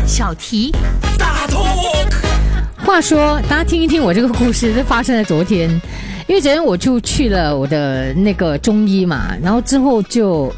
小题大 talk。 话说，大家听一听我这个故事，这发生在昨天。因为昨天我就去了我的那个中医嘛，然后之后就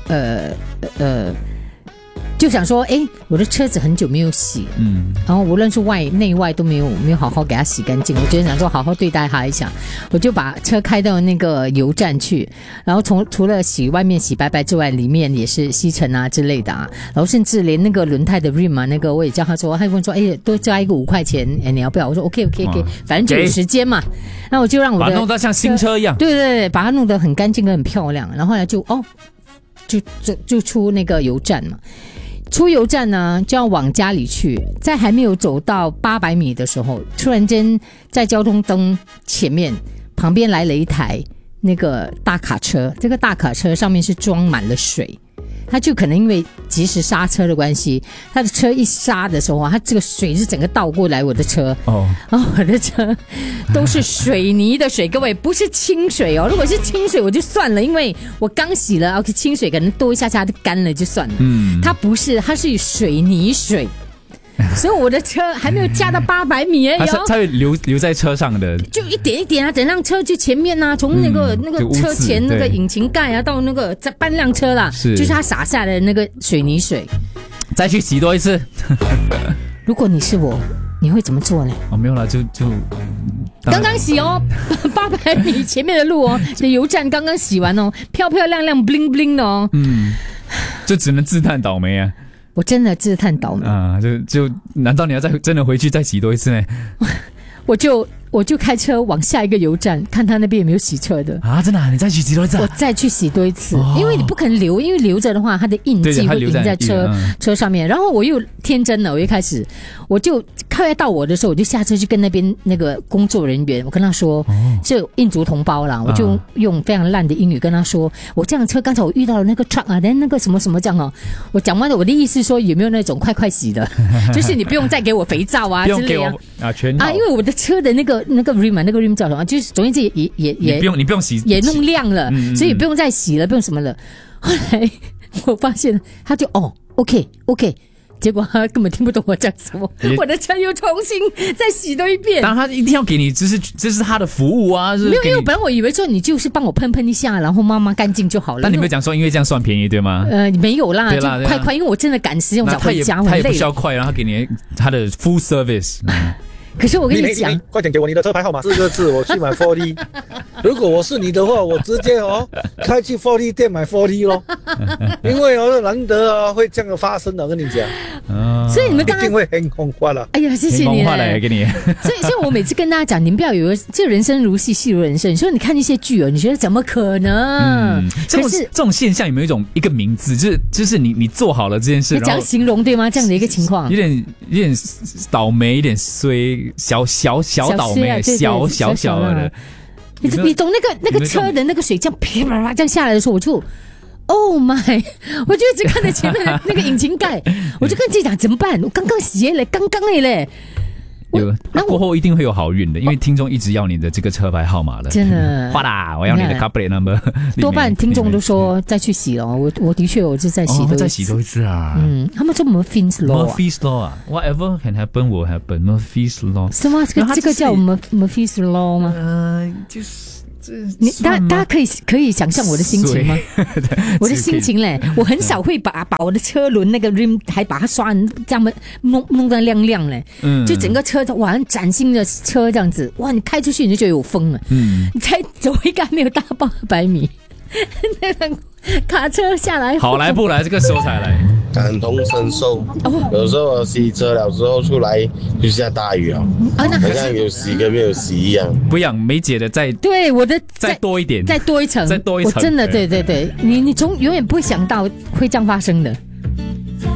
就想说，我的车子很久没有洗，然后无论是内外都没有好好给它洗干净，我觉得想说好好对待它一下，我就把车开到那个油站去，然后除了洗外面洗白白之外，里面也是吸尘啊之类的啊，然后甚至连那个轮胎的 rim 啊，那个我也叫他说，他问说，多加一个5块钱，你要不要？我说 OK， 反正就有时间嘛，那我就让我的把它弄得像新车一样， 对，把它弄得很干净很漂亮，然后后来就出那个油站嘛。出油站呢，就要往家里去，在还没有走到800米的时候，突然间在交通灯前面旁边来了一台那个大卡车，这个大卡车上面是装满了水，他就可能因为及时刹车的关系，他的车一刹的时候啊，他这个水是整个倒过来我的车，然后我的车都是水泥的水，各位不是清水哦，如果是清水我就算了，因为我刚洗了 ，OK， 清水可能多一下下就干了就算了，它不是，它是水泥水。所以我的车还没有加到800米而已哦， 它会留在车上的， 就一点一点啊，整辆车就前面啊，从那个车前那个引擎盖啊，到那个半辆车啦，就是它洒下来的那个水泥水。 再去洗多一次。 如果你是我，你会怎么做呢？ 没有啦，就刚刚洗哦，800米前面的路哦，这油站刚刚洗完哦，漂漂亮亮 bling bling 的哦， 就只能自叹倒霉啊。 我真的自叹倒霉啊！就难道你要真的回去再洗多一次呢？ 我就开车往下一个油站，看他那边有没有洗车的啊！真的你再去洗多一次？ 我再去洗多一次，因为你不可能留，因为留着的话，它的印记会印在车上面。然后我又天真了，我一开始我就快到我的时候，我就下车去跟那边那个工作人员，我跟他说，是印族同胞啦，我就用非常烂的英语跟他说，我这辆车刚才我遇到了那个 truck 啊，那个什么什么这样哦。我讲完了，我的意思说有没有那种快洗的，就是你不用再给我肥皂啊之类的因为我的车的那个 rim 那个 rim 叫什么？就是总之也你不用洗， 也弄亮了，所以不用再洗了，不用什么了。后来我发现他就OK， 结果他根本听不懂我讲什么，我的车又重新再洗多一遍。 当然他一定要给你，这是他的服务啊。 没有，因为本来我以为说你就是帮我喷一下，然后慢慢干净就好了。 但你没有讲说因为这样算便宜对吗？ 没有啦，就快，因为我真的赶时间，我想回家， 他也不需要快，然后他给你他的 full service。 可是我跟你讲， 快点给我你的车牌号码，4个字，我去买 4D。如果我是你的话，我直接开去 4D 店买 4D 咯，因为难得会这样的发生的，我跟你讲。 所以你们刚刚一定会很红化了。 哎呀，谢谢你。 红化了给你。 所以我每次跟大家讲，你们不要以为这人生如戏，戏如人生。你说你看一些剧你觉得怎么可能？ 这种现象有没有一个名字，就是你做好了这件事， 怎样形容对吗？这样的一个情况， 有点倒霉，有点衰，小倒霉，小的。 你懂那个车的那个水这样噼啪啪这样下来的时候，我就 Oh my！ 我就一直看着前面的那个引擎盖，我就跟自己讲怎么办？我刚刚洗嘞，刚嘞。 过后一定会有好运的，因为听众一直要你的这个车牌号码了。 真的， 哗啦，我要你的 car plate number。 多半听众都说再去洗了，我的确我就再洗多一次啊。 他们说 Murphy's Law 啊 ，Whatever can happen will happen。Murphy's Law 什么？这个叫 Murphy's Law 吗？ 就是。 大家可以想象我的心情吗？我的心情嘞，我很少会把我的车轮那个 rim 还把它刷这样弄得亮亮嘞，就整个车哇，崭新的车这样子，哇，你开出去你就觉得有风了，你才走一个没有大800米，那辆卡车下来， 好来不来这个时候才来。 感同身受，有时候我洗车了之后出来就下大雨好像有洗跟没有洗一样。 不一样，梅姐的对我的再多一点， 再多一层， 再多一层， 我真的对，你永远不会想到会这样发生的。